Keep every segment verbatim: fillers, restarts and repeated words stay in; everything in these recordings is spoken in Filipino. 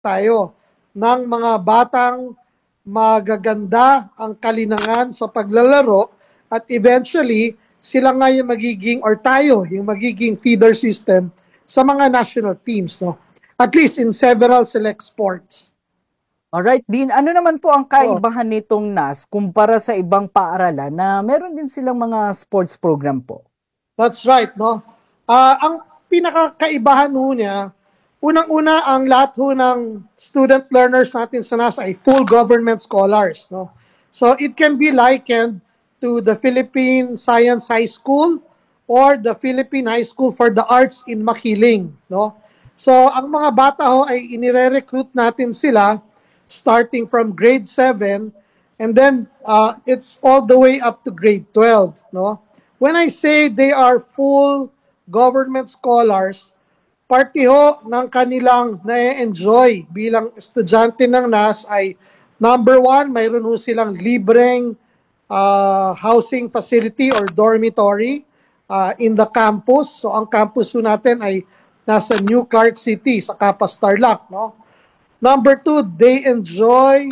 tayo ng mga batang magaganda ang kalinangan sa paglalaro at eventually sila nga yung magiging or tayo yung magiging feeder system sa mga national teams, no? At least in several select sports. Alright, Dean, ano naman po ang So, kaibahan nitong N A S kumpara sa ibang paaralan na meron din silang mga sports program po? that's right, no? Ah, ang pinakakaibahan ho niya, unang-una ang lahat ho ng student learners natin sa N A S ay full government scholars, no? So it can be likened to the Philippine Science High School or the Philippine High School for the Arts in Makiling, no? So ang mga bata ho ay inire-recruit natin sila starting from grade seven and then uh, it's all the way up to grade twelve, no? When I say they are full government scholars, parte ho ng kanilang na-enjoy bilang estudyante ng N A S ay number one, mayroon ho silang libreng uh, housing facility or dormitory uh, in the campus. So ang campus ho natin ay nasa New Clark City sa Capas Tarlac, no? Number two, they enjoy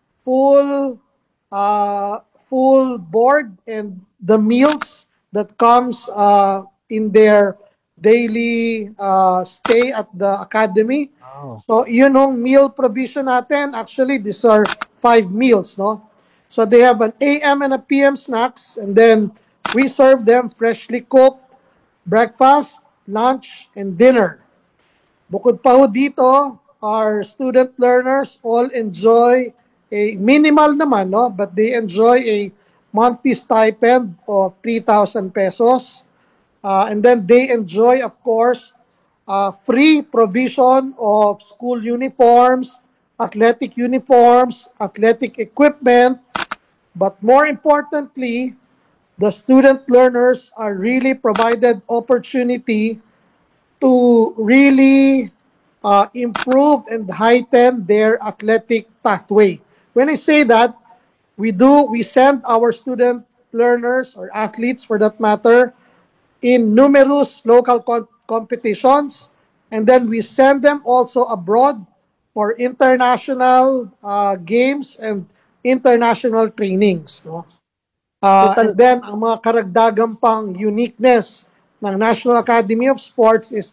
full uh, full board and the meals that comes uh, in their daily uh, stay at the academy. Oh. So yun yung meal provision natin. Actually, these are five meals, no? So they have an A M and a P M snacks, and then we serve them freshly cooked breakfast, lunch, and dinner. Bukod pa ho dito, our student learners all enjoy a minimal naman, no? But they enjoy a monthly stipend of three thousand pesos. Uh, and then they enjoy, of course, uh, free provision of school uniforms, athletic uniforms, athletic equipment. But more importantly, the student learners are really provided opportunity to really uh, improve and heighten their athletic pathway. When I say that, we do, we send our student learners or athletes for that matter in numerous local com- competitions, and then we send them also abroad for international uh, games and international trainings. No? Uh, and Total, then, ang mga karagdagang pang uniqueness ng National Academy of Sports is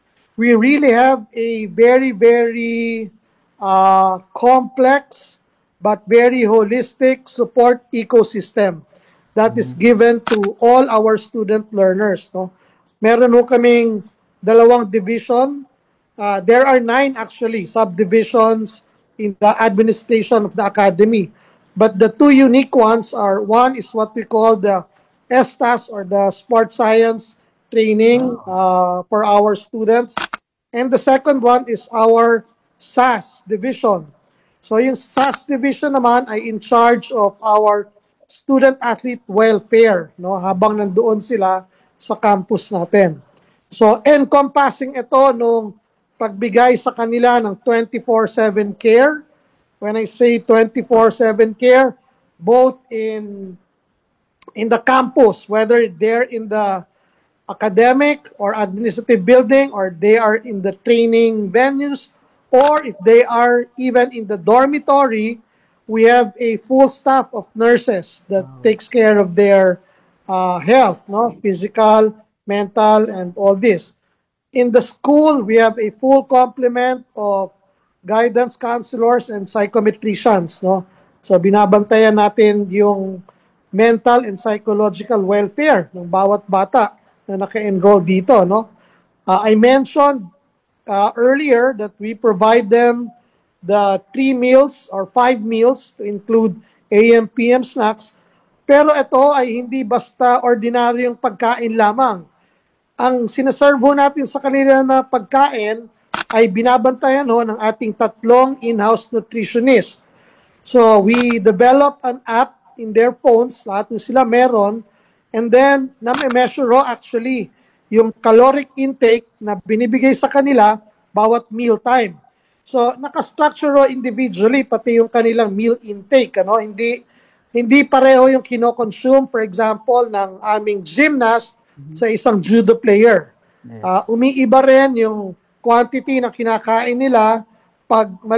we really have a very, very uh, complex but very holistic support ecosystem that is given to all our student learners. No? Meron ho kaming dalawang division. Uh, there are nine actually subdivisions in the administration of the academy. But the two unique ones are, one is what we call the S T A S or the Sport Science Training uh, for our students. And the second one is our S A S division. So yung S A S division naman ay in charge of our student athlete welfare, no, habang nandoon sila sa campus natin. So encompassing ito nung pagbigay sa kanila ng twenty-four seven care. When I say twenty-four seven care, both in in the campus, whether they're in the academic or administrative building or they are in the training venues or if they are even in the dormitory, we have a full staff of nurses that takes care of their uh, health, no, physical, mental, and all this. In the school, we have a full complement of guidance counselors and psychometricians, no? So binabantayan natin yung mental and psychological welfare ng bawat bata na naka-enroll dito, no? Uh, I mentioned uh, earlier that we provide them the three meals or five meals to include A M P M snacks. Pero ito ay hindi basta ordinaryong pagkain lamang. Ang sinaserve ho natin sa kanila na pagkain ay binabantayan ho ng ating tatlong in-house nutritionist. So we develop an app in their phones, lahat ho sila meron, and then na-measure ho actually yung caloric intake na binibigay sa kanila bawat meal time. So naka-structure ho individually pati yung kanilang meal intake, ano? Hindi hindi pareho yung kino-consume, for example, ng aming gymnast sa isang judo player. Uh, yes. umiiba rin yung quantity na kinakain nila pag